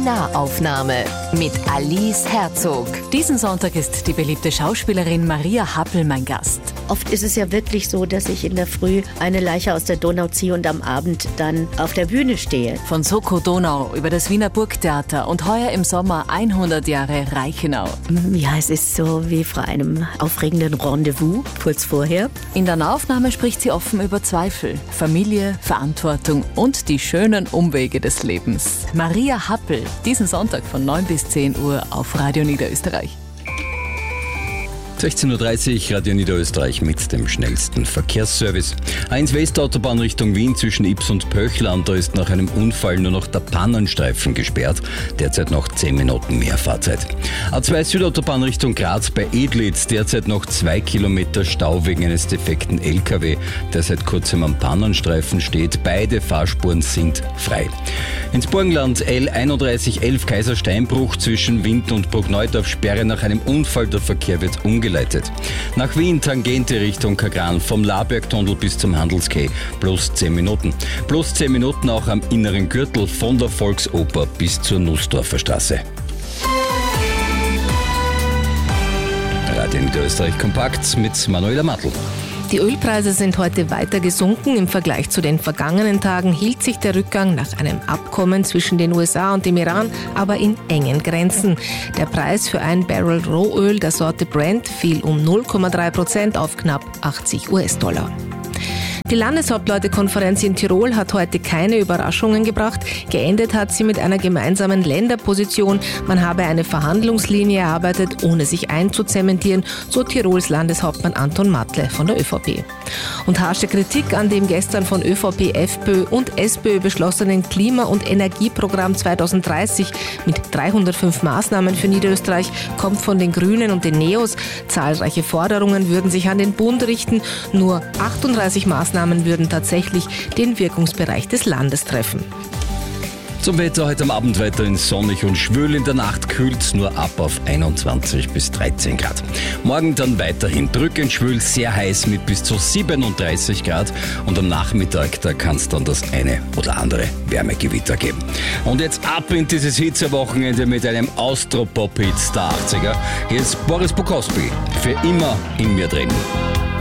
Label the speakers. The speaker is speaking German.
Speaker 1: Die Nahaufnahme mit Alice Herzog.
Speaker 2: Diesen Sonntag ist die beliebte Schauspielerin Maria Happel mein Gast.
Speaker 3: Oft ist es ja wirklich so, dass ich in der Früh eine Leiche aus der Donau ziehe und am Abend dann auf der Bühne stehe.
Speaker 2: Von Soko Donau über das Wiener Burgtheater und heuer im Sommer 100 Jahre Reichenau.
Speaker 3: Ja, es ist so wie vor einem aufregenden Rendezvous kurz vorher.
Speaker 2: In der Nahaufnahme spricht sie offen über Zweifel, Familie, Verantwortung und die schönen Umwege des Lebens. Maria Happel, diesen Sonntag von 9 bis 10 Uhr auf Radio Niederösterreich.
Speaker 4: 16.30 Uhr, Radio Niederösterreich mit dem schnellsten Verkehrsservice. A1 Westautobahn Richtung Wien zwischen Ybbs und Pöchland. Da ist nach einem Unfall nur noch der Pannenstreifen gesperrt. Derzeit noch 10 Minuten mehr Fahrzeit. A2 Südautobahn Richtung Graz bei Edlitz. Derzeit noch 2 Kilometer Stau wegen eines defekten LKW, der seit kurzem am Pannenstreifen steht. Beide Fahrspuren sind frei. Ins Burgenland L3111 Kaisersteinbruch zwischen Wind und Bruckneudorf Sperre nach einem Unfall. Der Verkehr wird umgeleitet. Nach Wien Tangente Richtung Kagran vom Labergtunnel bis zum Handelsquai plus 10 Minuten. Plus 10 Minuten auch am inneren Gürtel von der Volksoper bis zur Nussdorfer Straße. Radio Niederösterreich kompakt mit Manuela Matl.
Speaker 5: Die Ölpreise sind heute weiter gesunken. Im Vergleich zu den vergangenen Tagen hielt sich der Rückgang nach einem Abkommen zwischen den USA und dem Iran aber in engen Grenzen. Der Preis für ein Barrel Rohöl der Sorte Brent fiel um 0,3% auf knapp 80 US-Dollar. Die Landeshauptleutekonferenz in Tirol hat heute keine Überraschungen gebracht. Geendet hat sie mit einer gemeinsamen Länderposition. Man habe eine Verhandlungslinie erarbeitet, ohne sich einzuzementieren, so Tirols Landeshauptmann Anton Matle von der ÖVP. Und harsche Kritik an dem gestern von ÖVP, FPÖ und SPÖ beschlossenen Klima- und Energieprogramm 2030 mit 305 Maßnahmen für Niederösterreich kommt von den Grünen und den Neos. Zahlreiche Forderungen würden sich an den Bund richten. Nur 38 Maßnahmen würden tatsächlich den Wirkungsbereich des Landes treffen.
Speaker 4: Zum Wetter heute am Abend weiterhin sonnig und schwül. In der Nacht kühlt es nur ab auf 21 bis 13 Grad. Morgen dann weiterhin drückend schwül, sehr heiß mit bis zu 37 Grad. Und am Nachmittag, da kann es dann das eine oder andere Wärmegewitter geben. Und jetzt ab in dieses Hitzewochenende mit einem Austropop-Hit der 80er. Hier ist Boris Bukowski, für immer in mir drin.